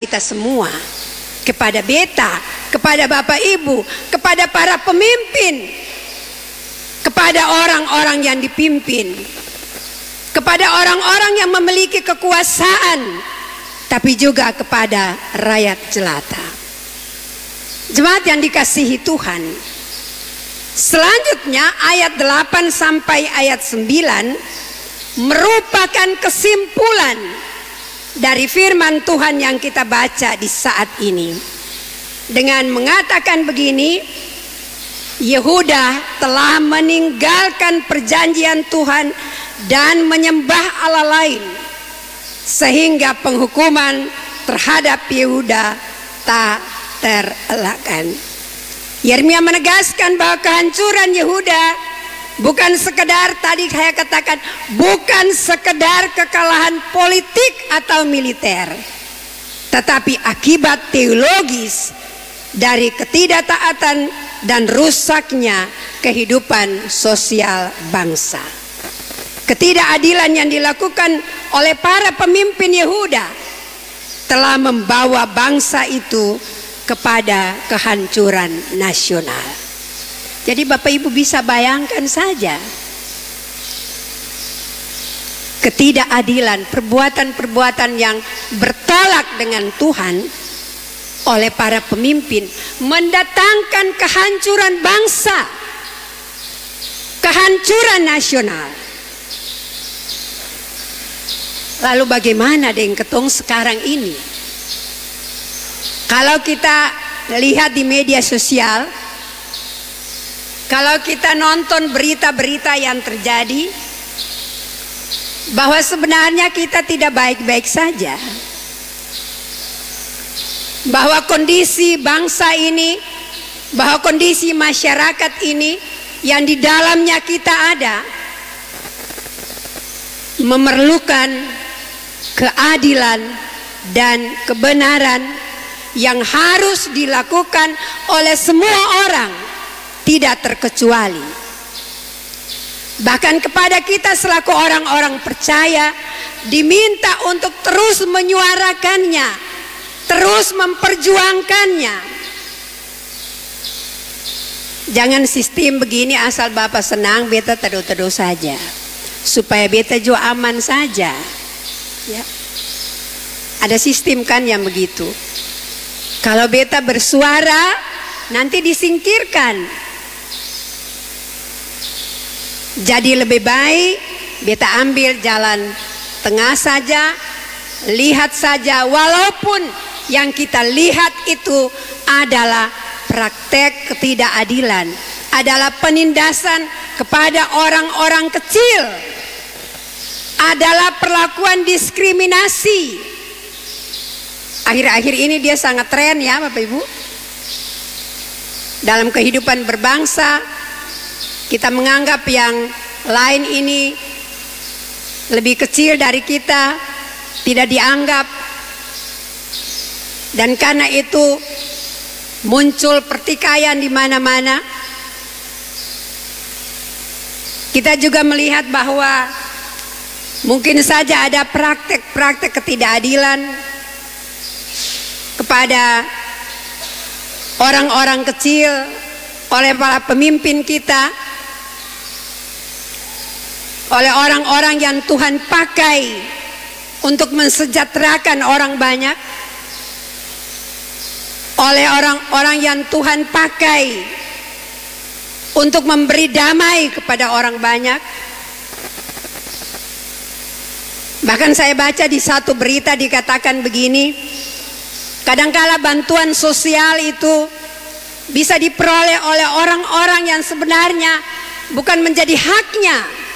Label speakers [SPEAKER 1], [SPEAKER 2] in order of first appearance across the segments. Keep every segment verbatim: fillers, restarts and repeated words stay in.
[SPEAKER 1] kita semua, kepada beta, kepada Bapak Ibu, kepada para pemimpin, kepada orang-orang yang dipimpin, kepada orang-orang yang memiliki kekuasaan, tapi juga kepada rakyat jelata. Jemaat yang dikasihi Tuhan, selanjutnya ayat delapan sampai ayat sembilan merupakan kesimpulan dari firman Tuhan yang kita baca di saat ini, dengan mengatakan begini: Yehuda telah meninggalkan perjanjian Tuhan dan menyembah Allah lain, sehingga penghukuman terhadap Yehuda tak terelakkan. Yeremia menegaskan bahwa kehancuran Yehuda bukan sekedar, tadi saya katakan, bukan sekedar kekalahan politik atau militer, tetapi akibat teologis dari ketidaktaatan dan rusaknya kehidupan sosial bangsa. Ketidakadilan yang dilakukan oleh para pemimpin Yehuda telah membawa bangsa itu kepada kehancuran nasional. Jadi Bapak Ibu bisa bayangkan saja ketidakadilan, perbuatan-perbuatan yang bertolak dengan Tuhan oleh para pemimpin mendatangkan kehancuran bangsa, kehancuran nasional. Lalu bagaimana dengan ketong sekarang ini? Kalau kita lihat di media sosial, kalau kita nonton berita-berita yang terjadi, bahwa sebenarnya kita tidak baik-baik saja, bahwa kondisi bangsa ini, bahwa kondisi masyarakat ini yang di dalamnya kita ada, memerlukan keadilan dan kebenaran yang harus dilakukan oleh semua orang, tidak terkecuali. Bahkan kepada kita selaku orang-orang percaya diminta untuk terus menyuarakannya, terus memperjuangkannya. Jangan sistem begini asal Bapak senang, beta teduh-teduh saja, supaya beta juga aman saja, ya. Ada sistem kan yang begitu. Kalau beta bersuara nanti disingkirkan. Jadi lebih baik beta ambil jalan tengah saja, lihat saja, walaupun yang kita lihat itu adalah praktek ketidakadilan, adalah penindasan kepada orang-orang kecil, adalah perlakuan diskriminasi. Akhir-akhir ini dia sangat tren ya Bapak Ibu. Dalam kehidupan berbangsa, kita menganggap yang lain ini lebih kecil dari kita, tidak dianggap. Dan karena itu muncul pertikaian di mana-mana. Kita juga melihat bahwa mungkin saja ada praktek-praktek ketidakadilan kepada orang-orang kecil oleh para pemimpin kita, oleh orang-orang yang Tuhan pakai untuk mensejahterakan orang banyak, oleh orang-orang yang Tuhan pakai untuk memberi damai kepada orang banyak. Bahkan saya baca di satu berita dikatakan begini, kadangkala bantuan sosial itu bisa diperoleh oleh orang-orang yang sebenarnya bukan menjadi haknya.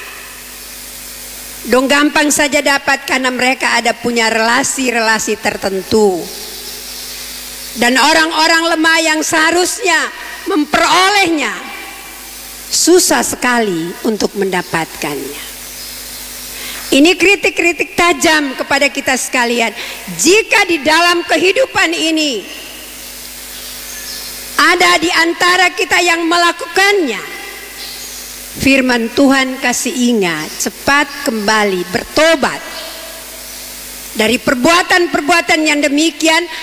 [SPEAKER 1] Dong gampang saja dapat karena mereka ada punya relasi-relasi tertentu. Dan orang-orang lemah yang seharusnya memperolehnya susah sekali untuk mendapatkannya. Ini kritik-kritik tajam kepada kita sekalian. Jika di dalam kehidupan ini ada di antara kita yang melakukannya, firman Tuhan kasih ingat, cepat kembali bertobat dari perbuatan-perbuatan yang demikian,